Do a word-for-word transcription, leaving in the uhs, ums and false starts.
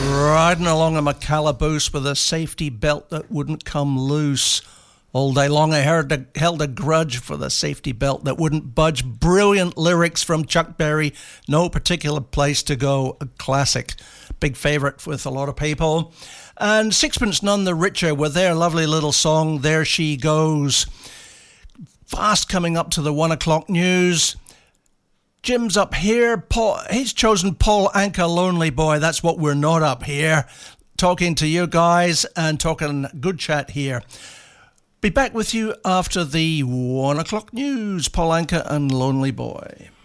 Riding along a McCalaboose with a safety belt that wouldn't come loose. All day long I heard a, held a grudge for the safety belt that wouldn't budge. Brilliant lyrics from Chuck Berry. No particular place to go. A classic. Big favourite with a lot of people. And Sixpence None the Richer with their lovely little song, There She Goes. Fast coming up to the one o'clock news. Jim's up here. Paul, he's chosen Paul Anka, Lonely Boy. That's what we're not up here. Talking to you guys and talking good chat here. Be back with you after the one o'clock news. Paul Anka and Lonely Boy.